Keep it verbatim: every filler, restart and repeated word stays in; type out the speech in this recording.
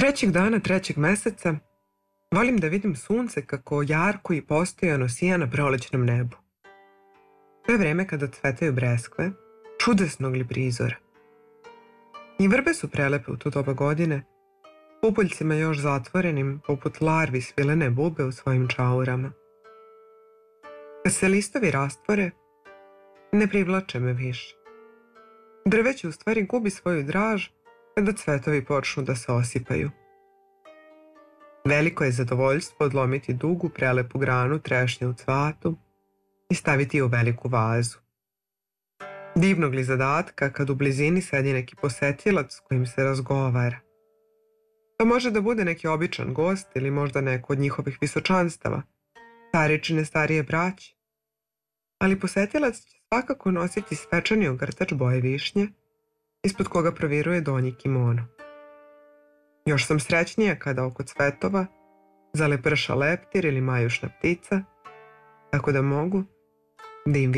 Trećeg dana trećeg meseca volim da vidim sunce kako jarko i postojano sija na prolećnom nebu. To je vreme kada cvetaju breskve, čudesnog li prizora. I vrbe su prelepe u to doba godine, pupoljcima još zatvorenim, poput larvi svilene bube u svojim čaurama. Kad se listovi rastvore, ne privlače me više. Drveće u stvari gubi svoju draž kada cvetovi počnu da se osipaju. Veliko je zadovoljstvo odlomiti dugu, prelepu granu trešnje u cvatu i staviti je u veliku vazu. Divnog li zadatka kad u blizini sedi neki posetilac s kojim se razgovara. To može da bude neki običan gost ili možda neko od njihovih visočanstava, staričine starije braće. Ali posetilac će svakako nositi svečani ogrtač boje višnje, ispod koga proviruje donji kimono. Još sam srećnija kada oko cvetova zaleprša leptir ili majušna ptica, tako da mogu da im